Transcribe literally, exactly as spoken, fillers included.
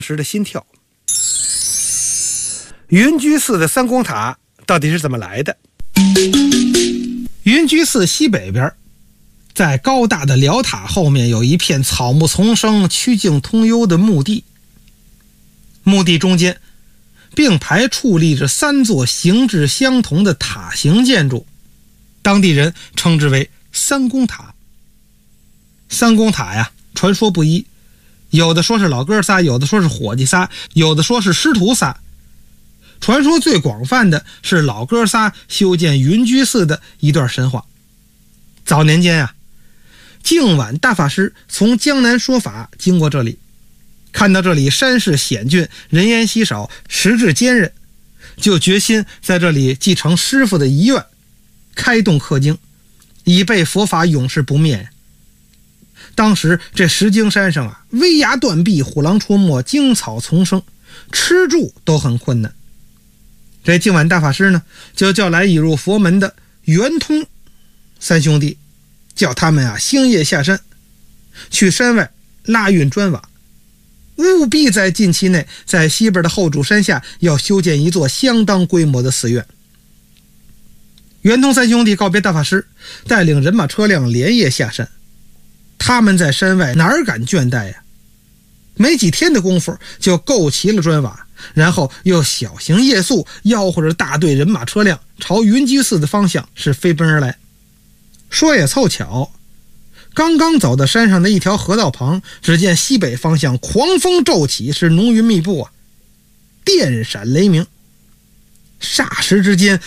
时的心跳。云居寺的三公塔到底是怎么来的？云居寺西北边，在高大的辽塔后面有一片草木丛生、曲径通幽的墓地，墓地中间并排矗立着三座形制相同的塔形建筑，当地人称之为三公塔。三公塔呀，传说不一，有的说是老哥仨，有的说是伙计仨，有的说是师徒仨。传说最广泛的是老哥仨修建云居寺的一段神话。早年间啊，净晚大法师从江南说法经过这里，看到这里山势险峻，人烟稀少，石质坚韧，就决心在这里继承师父的遗愿，开洞刻经，以备佛法永世不灭。当时这石经山上啊，危崖断壁，虎狼出没，荆草丛生，吃住都很困难。这净晚大法师呢，就叫来已入佛门的圆通三兄弟，叫他们啊星夜下山，去山外拉运砖瓦，务必在近期内在西边的后主山下要修建一座相当规模的寺院。圆通三兄弟告别大法师，带领人马车辆连夜下山。他们在山外哪儿敢倦怠呀？没几天的功夫就构齐了砖瓦，然后又小行夜宿，吆喝着大队人马车辆朝云居寺的方向是飞奔而来。说也凑巧，刚刚走到山上的一条河道旁，只见西北方向狂风骤起，是浓云密布啊，电闪雷鸣。霎时之间，